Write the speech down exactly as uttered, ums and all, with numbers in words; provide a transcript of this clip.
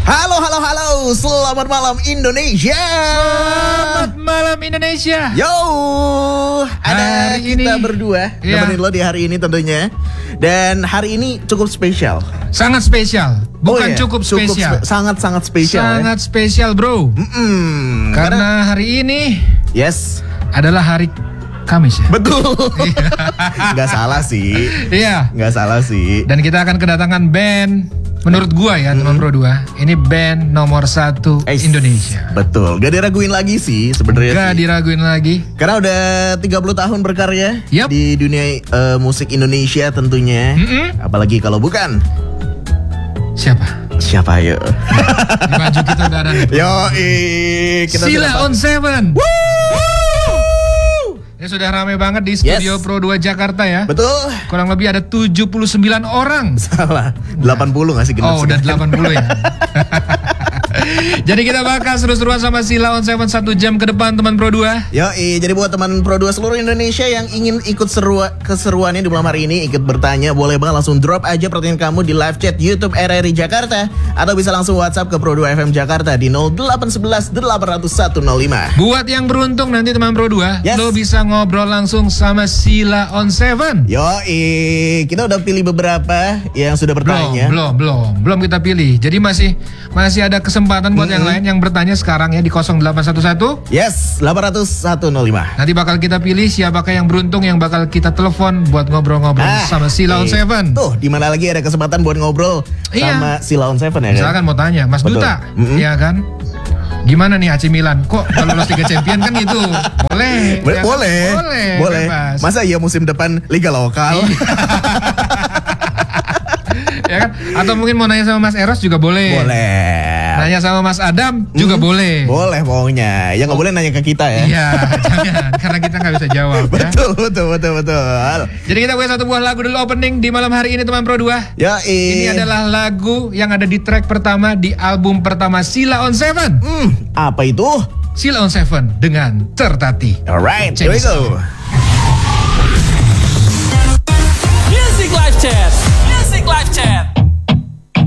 Halo, halo, halo. Selamat malam Indonesia. Selamat malam Indonesia. Yo, ada hari kita ini, berdua iya. nemenin lo di hari ini tentunya. Dan hari ini cukup spesial. Sangat spesial. Bukan Oh, iya. cukup spesial. spe- sangat-sangat spesial. Sangat spesial, bro. ya? Mm-mm. Karena hari ini Yes, adalah hari Kamis ya. betul. Gak salah sih. Iya. Gak salah sih. Dan kita akan kedatangan band, menurut gua ya teman Pro dua, ini band nomor satu Eish, Indonesia. Betul. Gak diraguin lagi sih sebenarnya. Gak sih. diraguin lagi. Karena udah tiga puluh tahun berkarya Yup. di dunia eh, musik Indonesia tentunya. Mm-mm. Apalagi kalau bukan Siapa? siapa ayo? Di baju kita udah ada nih. Yo, kita Sila sudah- on Seven. Ini sudah ramai banget di studio Yes. Pro dua Jakarta ya. Betul. Kurang lebih ada tujuh puluh sembilan orang. Salah. delapan puluh nggak sih genap Oh, udah sekarang? delapan puluh ya. Jadi kita bakal seru-seruan sama Sila on Seven satu jam ke depan teman Pro dua. Yo, jadi buat teman Pro dua seluruh Indonesia yang ingin ikut seru keseruannya di malam hari ini, ikut bertanya, boleh banget langsung drop aja pertanyaan kamu di live chat YouTube R R I Jakarta atau bisa langsung WhatsApp ke Pro dua F M Jakarta di nol delapan satu satu delapan nol satu nol lima. Buat yang beruntung nanti teman Pro dua, Yes. lo bisa ngobrol langsung sama Sila on Seven. Yo, kita udah pilih beberapa yang sudah Belum, bertanya. belum, belum, belum kita pilih. Jadi masih masih ada kesempatan buat yang lain yang bertanya sekarang ya di nol delapan satu satu. Yes, delapan nol satu nol lima. Nanti bakal kita pilih siapakah yang beruntung yang bakal kita telepon buat ngobrol-ngobrol Ah, sama Sila on eh, Seven. Tuh, di mana lagi ada kesempatan buat ngobrol Iya. sama Sila on Seven ya kan? Misalkan mau tanya, Mas Betul. Duta, Mm-mm. ya kan? Gimana nih A C Milan? Kok kalau lolos Liga Champion kan itu boleh? Bo- ya kan? boleh, boleh, boleh. bebas. Masa iya musim depan Liga Lokal? Ya kan? Atau mungkin mau nanya sama Mas Eros juga boleh. Boleh. Nanya sama Mas Adam juga Hmm, boleh. Boleh pokoknya. Ya nggak boleh nanya ke kita ya. Iya, jangan karena kita nggak bisa jawab ya. Betul, betul, betul, betul. Jadi kita punya satu buah lagu dulu opening di malam hari ini teman Pro dua. Ya, Ini adalah lagu yang ada di track pertama di album pertama Sila on Seven. Hmm, apa itu? Sila on Seven dengan Tertati. Alright, here we go.